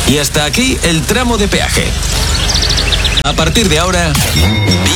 Y hasta aquí el tramo de peaje. A partir de ahora,